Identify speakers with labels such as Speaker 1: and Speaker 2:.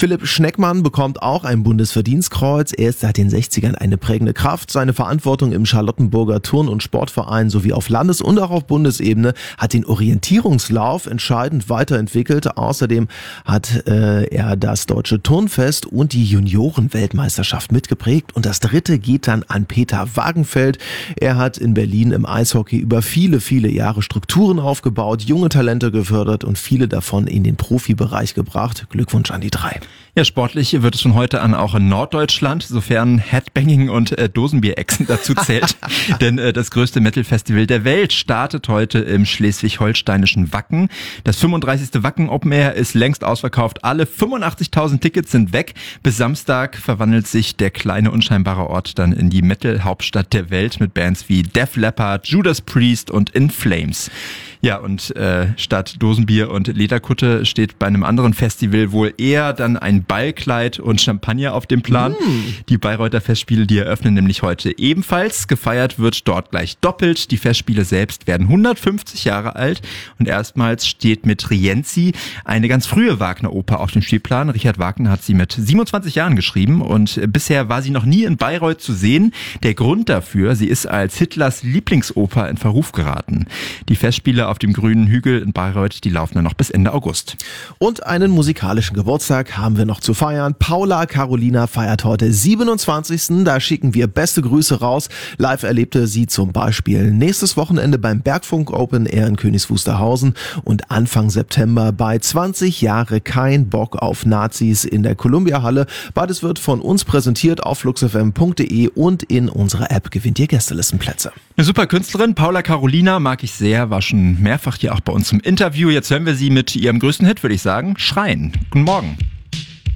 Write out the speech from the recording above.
Speaker 1: Philipp Schneckmann bekommt auch ein Bundesverdienstkreuz. Er ist seit den 60ern eine prägende Kraft. Seine Verantwortung im Charlottenburger Turn- und Sportverein sowie auf Landes- und auch auf Bundesebene hat den Orientierungslauf entscheidend weiterentwickelt. Außerdem hat er das Deutsche Turnfest und die Juniorenweltmeisterschaft mitgeprägt. Und das dritte geht dann an Peter Wagenfeld. Er hat in Berlin im Eishockey über viele, viele Jahre Strukturen aufgebaut, junge Talente gefördert und viele davon in den Profibereich gebracht. Glückwunsch an die drei.
Speaker 2: Ja, sportlich wird es von heute an auch in Norddeutschland, sofern Headbanging und Dosenbier-Echsen dazu zählt. Denn das größte Metal-Festival der Welt startet heute im schleswig-holsteinischen Wacken. Das 35. Wacken Open Air ist längst ausverkauft. Alle 85.000 Tickets sind weg. Bis Samstag verwandelt sich der kleine, unscheinbare Ort dann in die Metal-Hauptstadt der Welt mit Bands wie Def Leppard, Judas Priest und In Flames. Ja, und statt Dosenbier und Lederkutte steht bei einem anderen Festival wohl eher dann ein Ballkleid und Champagner auf dem Plan. Die Bayreuther Festspiele, die eröffnen nämlich heute ebenfalls. Gefeiert wird dort gleich doppelt. Die Festspiele selbst werden 150 Jahre alt und erstmals steht mit Rienzi eine ganz frühe Wagner-Oper auf dem Spielplan. Richard Wagner hat sie mit 27 Jahren geschrieben und bisher war sie noch nie in Bayreuth zu sehen. Der Grund dafür, sie ist als Hitlers Lieblingsoper in Verruf geraten. Die Festspiele auf dem grünen Hügel in Bayreuth, die laufen dann noch bis Ende August.
Speaker 1: Und einen musikalischen Geburtstag haben wir noch zu feiern. Paula Carolina feiert heute 27. Da schicken wir beste Grüße raus. Live erlebte sie zum Beispiel nächstes Wochenende beim Bergfunk Open Air in Königs Wusterhausen und Anfang September bei 20 Jahre kein Bock auf Nazis in der Columbia-Halle. Beides wird von uns präsentiert auf fluxfm.de und in unserer App gewinnt ihr Gästelistenplätze.
Speaker 2: Eine super Künstlerin, Paula Carolina, mag ich sehr, war schon mehrfach hier auch bei uns im Interview. Jetzt hören wir sie mit ihrem größten Hit, würde ich sagen, Schreien. Guten Morgen.